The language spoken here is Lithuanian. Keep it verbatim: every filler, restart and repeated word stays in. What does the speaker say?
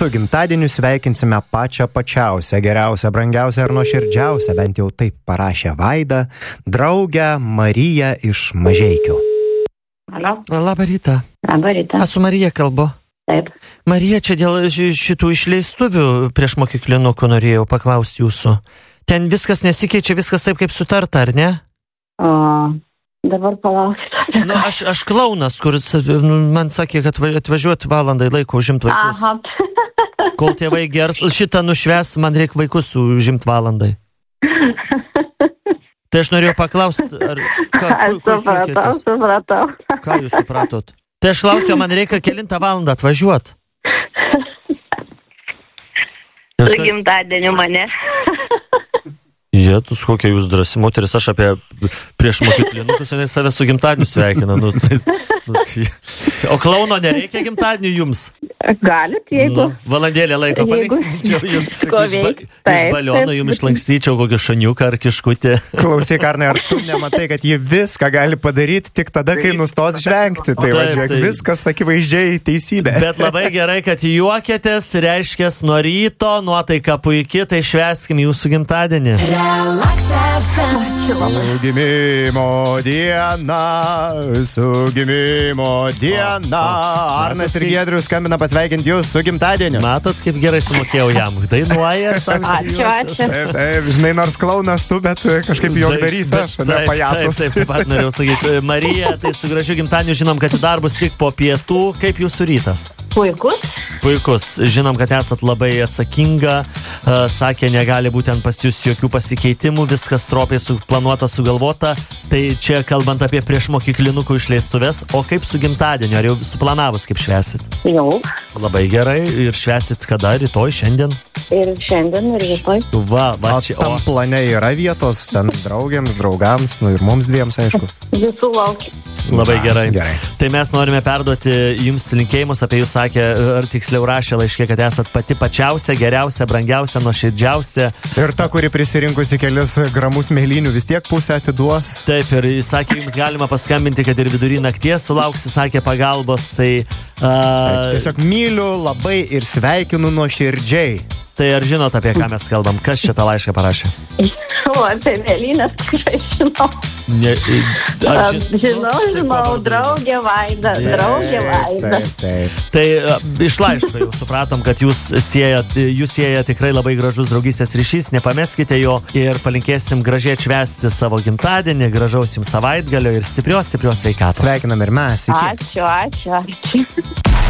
Su gimtadieniu sveikinsime pačią pačiausią, geriausią, brangiausią ir nuoširdžiausią, bent jau taip parašė Vaida, draugę Mariją iš Mažeikių. Alio. Labą rytą. Labą rytą. Aš su Marija kalbu. Taip. Marija, čia dėl šitų išleistuvių prieš mokyklinukų norėjau paklausti jūsų. Ten viskas nesikeičia, viskas taip kaip sutarta, ar ne? O, dabar palaukite. Nu, aš, aš klaunas, kuris man sakė, kad atvažiuoti valandai laiko užimti vaikus. Aha. Kol tėvai gers, šitą nušves, man reikia vaikus užimti valandai. Tai aš norėjau paklausti, ar... Ką, aš supratau, supratau. Ką jūs supratot? Tai aš klausiu, man reikia kelintą valandą atvažiuoti. Su gimtadieniu mane. Jėtus, kokia jūs drąsi moteris, aš apie prieš mokyklinukus, jinai save su gimtadieniu sveikina. Nu, tai, nu, tai. O klauno nereikia gimtadieniu jums? Galit, jeigu... Nu, valandėlę laiko palinksminčiau jūs. Iš, ba, iš baliono jums išlankstyčiau kokį šaniuką ar kiškutį. Klausyk, Arnai, ar tu nematai, kad ji viską gali padaryti tik tada, kai nustos žvengti? Tai, taip, va, taip. Viskas akivaizdžiai teisybė. Bet labai gerai, kad juokėtės, reiškės nuo ryto, nuotaika puikiai, tai švęskim jūsų gimtadienį. Su gimimo diena, su gimimo diena. Arnas ir Giedrius skambina pasveikinti jūs su gimtadieniu. Matot, kaip gerai sumokėjau jam. Dainuoja. Ačiū, ačiū. Taip, taip, žinai, nors klaunas tu, bet kažkaip juokdarys aš, ne pajacas. Taip, taip, taip, norėjau sakyti. Marija, tai su gražiu gimtadieniu žinom, kad į darbus tik po pietų. Kaip jūsų rytas? Puikus. Puikus. Žinom, kad esat labai atsakinga. Uh, sakė, negali būti ant pas jūs jokių pasikeitimų. Viskas stropiai suplanuota, sugalvota. Tai čia kalbant apie prieš mokyklinukų išleistuves. O kaip su gimtadieniu? Ar jau suplanavus, kaip švęsit? Jau. Labai gerai. Ir švęsit kada? Rytoj, šiandien? Ir šiandien, ir rytoj. Va, va, O čia. tam plane yra vietos ten draugiams, draugams, nu ir mums dviems, aišku. Visų laukia. Labai gerai. Gerai. Tai mes norime perduoti jums linkėjimus, apie jūs sakė, ar tiksliau rašė laiškė, kad esat pati pačiausia, geriausia, brangiausia, nuoširdžiausia. Ir ta, kuri prisirinkusi kelis gramus mėlynių, vis tiek pusę atiduos. Taip, ir jis sakė, jums galima paskambinti, kad ir vidury nakties sulauksi, sakė, pagalbos. Tai, uh, Tiesiog myliu labai ir sveikinu nuoširdžiai. tai ar žinot, apie ką mes kalbam? Kas šitą laišką parašė? O, apie mėlynės tikrai žinau. Ne, ar ži... Žinau, žinau, draugė Vaida, draugė Vaida. Taip, taip. Tai uh, iš laiško jau supratom, kad jūs siejat, jūs siejat tikrai labai gražus draugystės ryšys, nepameskite jo ir palinkėsim gražiai atšvęsti savo gimtadienį, gražaus jums savaitgalio ir stiprios, stiprios sveikatos. Sveikinam ir mes. Iki. Ačiū, ačiū, ačiū.